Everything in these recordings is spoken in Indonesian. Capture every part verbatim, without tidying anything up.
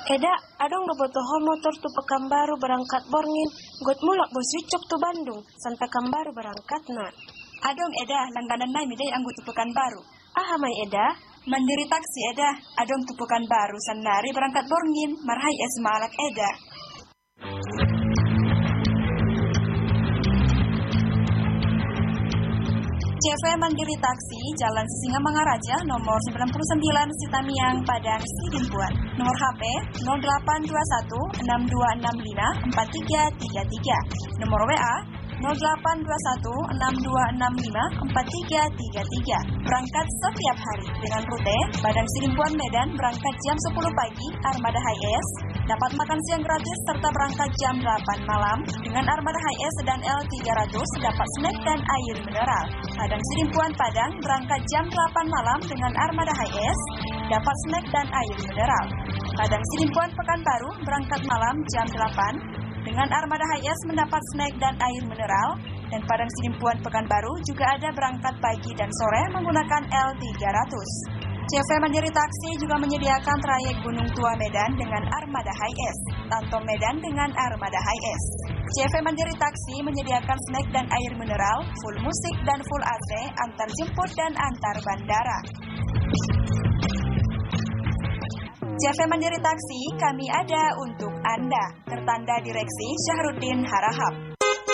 Eda, adong bobotoho motor tu Pekanbaru berangkat Borngin. Got mulak bos wicok tu Bandung, san Pekanbaru berangkat na. Adong Eda, langganan nai midai anggut tu Pekanbaru. Ah, mai Eda. Mandiri taksi Eda, adong tu Pekanbaru san nari berangkat Borngin, marhai es malak Eda. C V Mandiri Taksi, Jalan Sisingamangaraja, nomor sembilan puluh sembilan Sitamiang, Padang, Sidimpuan. Nomor H P nol delapan dua satu enam dua enam lima empat tiga tiga tiga. Nomor W A nol delapan dua satu enam dua enam lima empat tiga tiga tiga. Berangkat setiap hari dengan rute Padang Sidimpuan Medan berangkat jam sepuluh pagi, armada High S. Dapat makan siang gratis serta berangkat jam delapan malam. Dengan armada High S dan L tiga ratus dapat snack dan air mineral. Padang Sidimpuan Padang berangkat jam delapan malam dengan armada High S, dapat snack dan air mineral. Padang Sidimpuan Pekanbaru berangkat malam jam delapan dengan armada High S mendapat snack dan air mineral. Dan Padang Sidimpuan Pekanbaru juga ada berangkat pagi dan sore menggunakan L tiga ratus. C V Mandiri Taksi juga menyediakan trayek Gunung Tua Medan dengan armada High S, Tanto Medan dengan armada High S. C V Mandiri Taksi menyediakan snack dan air mineral, full musik dan full A C, antar jemput dan antar bandara. C V Mandiri Taksi, kami ada untuk Anda. Tertanda Direksi Syahruddin Harahap.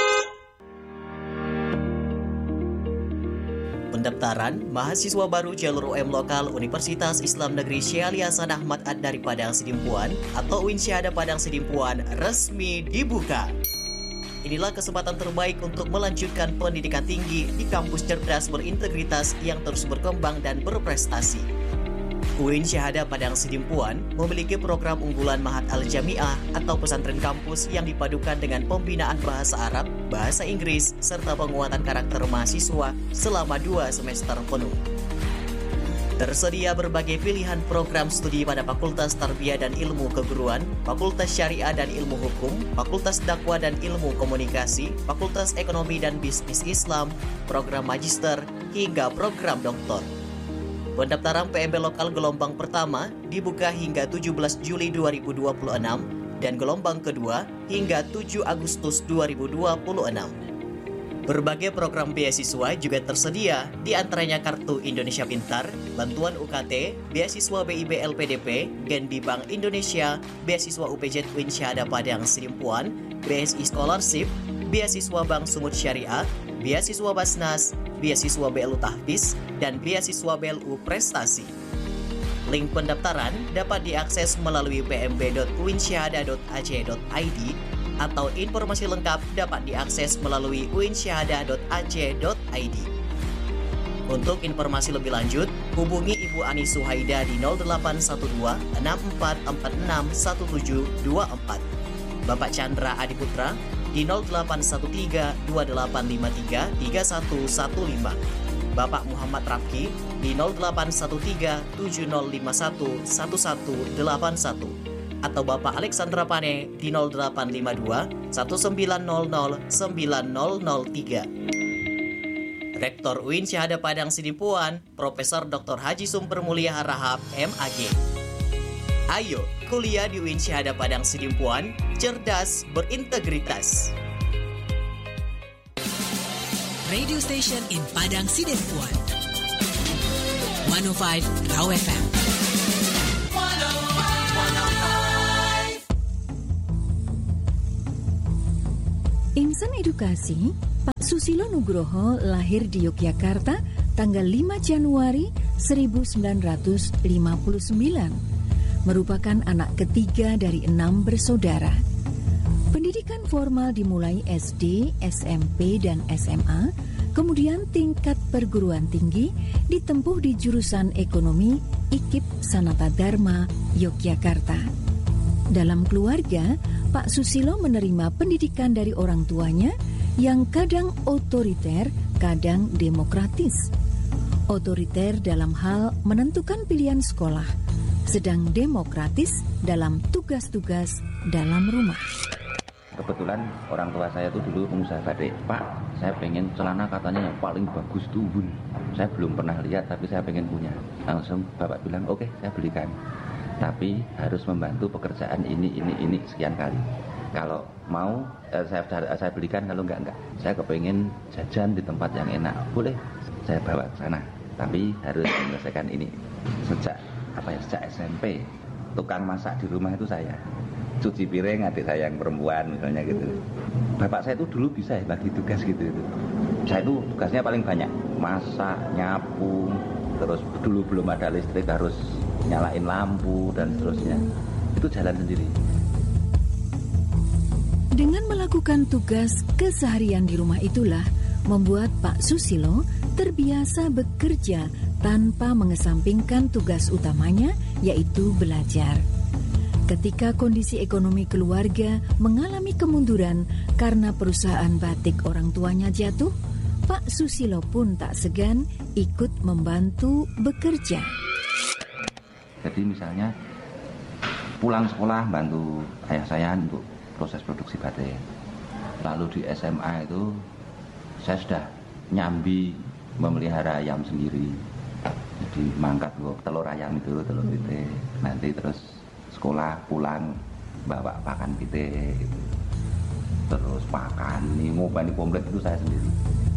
Pendaftaran mahasiswa baru jalur U M lokal Universitas Islam Negeri Syekh Ali Hasan Ahmad Ad-Dari Padang Sidimpuan atau U I N Syahada Padang Sidimpuan resmi dibuka. Inilah kesempatan terbaik untuk melanjutkan pendidikan tinggi di kampus cerdas berintegritas yang terus berkembang dan berprestasi. U I N Syahada Padang Sidimpuan memiliki program unggulan Mahat Al-Jamiah atau pesantren kampus yang dipadukan dengan pembinaan bahasa Arab, bahasa Inggris, serta penguatan karakter mahasiswa selama dua semester penuh. Tersedia berbagai pilihan program studi pada Fakultas Tarbiyah dan Ilmu Keguruan, Fakultas Syariah dan Ilmu Hukum, Fakultas Dakwah dan Ilmu Komunikasi, Fakultas Ekonomi dan Bisnis Islam, program Magister, hingga program Doktor. Pendaftaran P M B lokal gelombang pertama dibuka hingga tujuh belas Juli dua ribu dua puluh enam dan gelombang kedua hingga tujuh Agustus dua ribu dua puluh enam. Berbagai program beasiswa juga tersedia, di antaranya Kartu Indonesia Pintar, Bantuan U K T, Beasiswa B I B L P D P, Genbi Bank Indonesia, Beasiswa U P J U I N Syahada Padang Sidimpuan, B S I Scholarship, Beasiswa Bank Sumut Syariah, Beasiswa Basnas, Beasiswa B L U Tahfiz, dan Beasiswa B L U Prestasi. Link pendaftaran dapat diakses melalui p m b dot u i n syahada dot a c dot i d atau informasi lengkap dapat diakses melalui u i n syahada dot a c dot i d. Untuk informasi lebih lanjut, hubungi Ibu Ani Suhaida di nol delapan satu dua enam empat empat enam satu tujuh dua empat, Bapak Chandra Adiputra di nol delapan satu tiga dua delapan lima tiga tiga satu satu lima, Bapak Muhammad Rafki di nol delapan satu tiga tujuh nol lima satu satu satu delapan satu, atau Bapak Alexandra Pane di nol delapan lima dua satu sembilan nol nol sembilan nol nol tiga. Rektor U I N Syahada Padang Sidimpuan, Profesor Doktor Haji Sumber Mulia Harahap, M A G. Ayo, kuliah di U I N Syahada Padang Sidimpuan, cerdas berintegritas. Radio station in Padang Sidimpuan. seratus lima Raw F M. Insan Edukasi, Pak Susilo Nugroho lahir di Yogyakarta tanggal lima Januari seribu sembilan ratus lima puluh sembilan. Merupakan anak ketiga dari enam bersaudara. Pendidikan formal dimulai S D, S M P, dan S M A, kemudian tingkat perguruan tinggi ditempuh di jurusan Ekonomi I K I P Sanata Dharma, Yogyakarta. Dalam keluarga, Pak Susilo menerima pendidikan dari orang tuanya yang kadang otoriter, kadang demokratis. Otoriter dalam hal menentukan pilihan sekolah, sedang demokratis dalam tugas-tugas dalam rumah. Kebetulan orang tua saya itu dulu pengusaha batik. Pak, saya pengen celana katanya yang paling bagus tuh Bun. Saya belum pernah lihat tapi saya pengen punya. Langsung bapak bilang, oke, saya belikan. tapi harus membantu pekerjaan ini, ini, ini sekian kali. Kalau mau eh, saya, saya belikan, kalau enggak, enggak. Saya kepengen jajan di tempat yang enak, boleh saya bawa ke sana. Tapi harus menyelesaikan ini. Sejak apa ya, sejak S M P, tukang masak di rumah itu saya. Cuci piring adik saya yang perempuan misalnya gitu. Bapak saya itu dulu bisa ya bagi tugas gitu itu. Saya itu tugasnya paling banyak, masak, nyapu, terus dulu belum ada listrik harus nyalain lampu dan seterusnya. Itu jalan sendiri. Dengan melakukan tugas keseharian di rumah itulah membuat Pak Susilo terbiasa bekerja tanpa mengesampingkan tugas utamanya, yaitu belajar. Ketika kondisi ekonomi keluarga mengalami kemunduran karena perusahaan batik orang tuanya jatuh, Pak Susilo pun tak segan ikut membantu bekerja. Jadi misalnya pulang sekolah bantu ayah saya untuk proses produksi batik. Lalu di S M A itu saya sudah nyambi memelihara ayam sendiri. Jadi mangkat telur ayam itu, telur pitik. Nanti terus sekolah pulang bawa pakan pitik gitu. Terus pakan ini ngopeni komplit itu saya sendiri.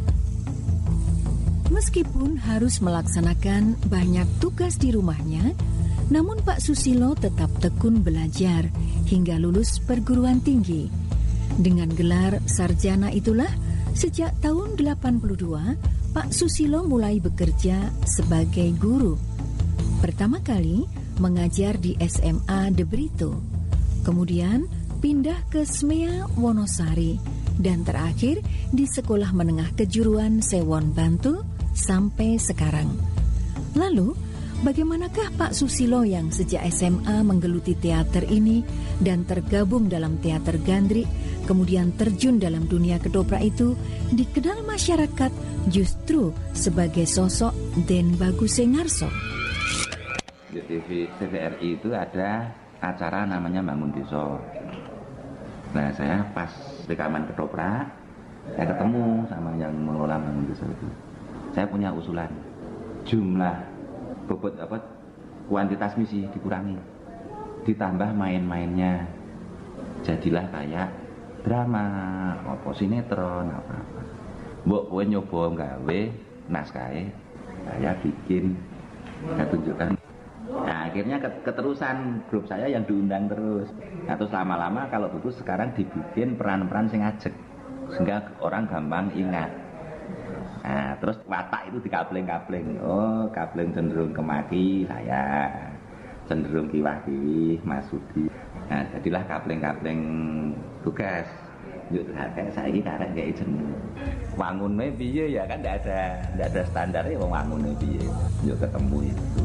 Meskipun harus melaksanakan banyak tugas di rumahnya, namun Pak Susilo tetap tekun belajar hingga lulus perguruan tinggi. Dengan gelar sarjana itulah sejak tahun delapan puluh dua Pak Susilo mulai bekerja sebagai guru. Pertama kali mengajar di S M A De Brito, kemudian pindah ke S M E A Wonosari, dan terakhir di Sekolah Menengah Kejuruan Sewon Bantul sampai sekarang. Lalu, bagaimanakah Pak Susilo yang sejak S M A menggeluti teater ini dan tergabung dalam teater gandrik, kemudian terjun dalam dunia kedoprak itu, dikenal masyarakat justru sebagai sosok Den Bagus Sengarso. Di T V T V R I itu ada acara namanya Bangun Desa. Nah, saya pas rekaman kedoprak, saya ketemu sama yang mengelola Bangun Desa itu. Saya punya usulan, jumlah bobot apa kuantitas misi dikurangi, ditambah main-mainnya, jadilah kayak drama, apa sinetron, apa-apa. Mbok kowe nyoba gawe naskahe, saya bikin, saya tunjukkan. Nah, akhirnya keterusan grup saya yang diundang terus. Nah, terus lama-lama kalau bagus sekarang dibikin peran-peran sing ajeg, sehingga orang gampang ingat. Nah, terus watak itu dikabling-kabling. Oh, kabling cenderung kemaki saya, cenderung kiwah-kiwih Mas Sudi. Nah, jadilah kabling-kabling tugas. Yuk, kayak saya ini karek kayak jeneng. Wangunnya piye ya kan tidak ada, tidak ada standarnya wong wangunnya piye. Yuk ketemu itu.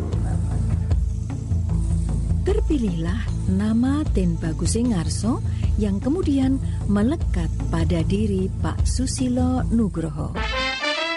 Terpilihlah nama Den Bagus Sengarso yang kemudian melekat pada diri Pak Susilo Nugroho.